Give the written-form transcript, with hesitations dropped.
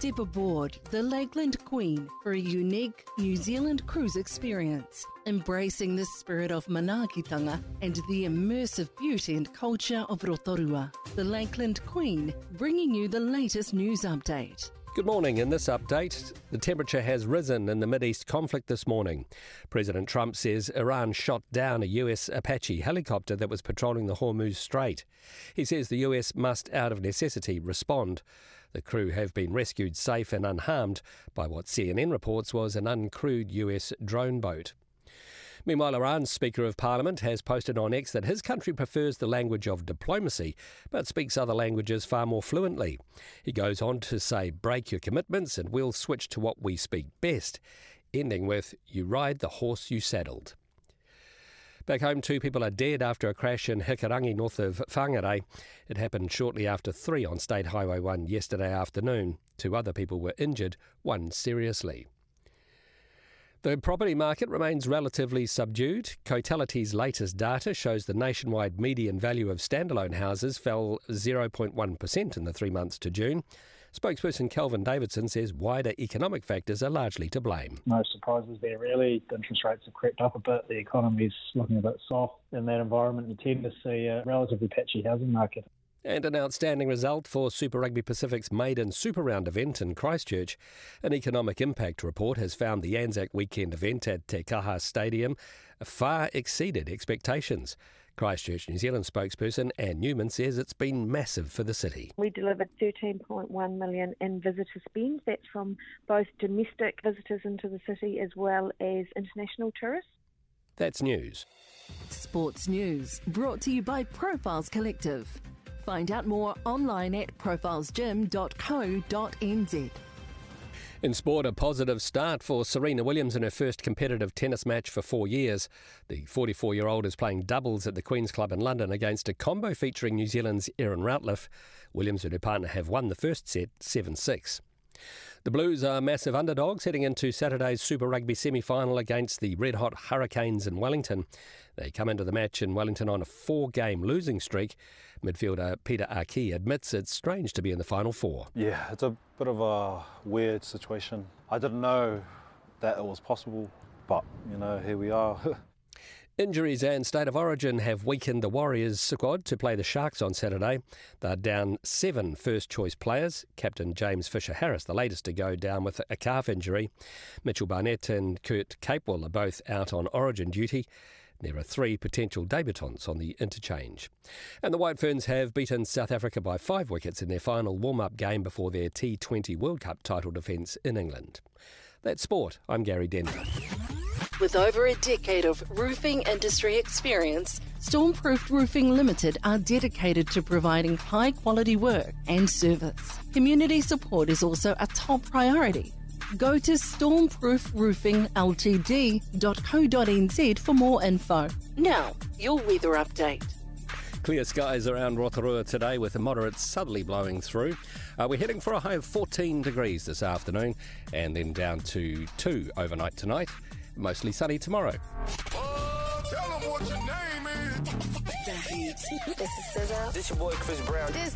Step aboard the Lakeland Queen for a unique New Zealand cruise experience, embracing the spirit of manaakitanga and the immersive beauty and culture of Rotorua. The Lakeland Queen, bringing you the latest news update. Good morning. In this update, the temperature has risen in the Mideast conflict this morning. President Trump says Iran shot down a US Apache helicopter that was patrolling the Hormuz Strait. He says the US must, out of necessity, respond. The crew have been rescued safe and unharmed by what CNN reports was an uncrewed US drone boat. Meanwhile, Iran's Speaker of Parliament has posted on X that his country prefers the language of diplomacy, but speaks other languages far more fluently. He goes on to say, break your commitments and we'll switch to what we speak best, ending with, you ride the horse you saddled. Back home, 2 people are dead after a crash in Hikurangi north of Whangarei. It happened shortly after 3 on State Highway 1 yesterday afternoon. 2 other people were injured, 1 seriously. The property market remains relatively subdued. Cotality's latest data shows the nationwide median value of standalone houses fell 0.1% in the 3 months to June. Spokesperson Kelvin Davidson says wider economic factors are largely to blame. No surprises there really. Interest rates have crept up a bit. The economy's looking a bit soft. In that environment, you tend to see a relatively patchy housing market. And an outstanding result for Super Rugby Pacific's maiden Super Round event in Christchurch. An economic impact report has found the Anzac weekend event at Te Kaha Stadium far exceeded expectations. Christchurch New Zealand spokesperson Anne Newman says it's been massive for the city. We delivered 13.1 million in visitor spend. That's from both domestic visitors into the city as well as international tourists. That's news. Sports news brought to you by Profiles Collective. Find out more online at profilesgym.co.nz. In sport, a positive start for Serena Williams in her first competitive tennis match for 4 years. The 44-year-old is playing doubles at the Queen's Club in London against a combo featuring New Zealand's Erin Routliffe. Williams and her partner have won the first set 7-6. The Blues are massive underdogs heading into Saturday's Super Rugby semi-final against the red-hot Hurricanes in Wellington. They come into the match in Wellington on a 4-game losing streak. Midfielder Peter Aki admits it's strange to be in the final 4. Yeah, it's a bit of a weird situation. I didn't know that it was possible, but, here we are. Injuries and state of origin have weakened the Warriors squad to play the Sharks on Saturday. They're down 7 first-choice players. Captain James Fisher-Harris, the latest to go down with a calf injury. Mitchell Barnett and Kurt Capewell are both out on origin duty. There are 3 potential debutants on the interchange. And the White Ferns have beaten South Africa by 5 wickets in their final warm-up game before their T20 World Cup title defence in England. That's sport. I'm Gary Denver. With over a decade of roofing industry experience, Stormproof Roofing Limited are dedicated to providing high-quality work and service. Community support is also a top priority. Go to stormproofroofingltd.co.nz for more info. Now, your weather update. Clear skies around Rotorua today with a moderate southerly blowing through. We're heading for a high of 14 degrees this afternoon and then down to 2 overnight tonight. Mostly sunny tomorrow. Tell them what your name is. This is SZA. This your boy Chris Brown.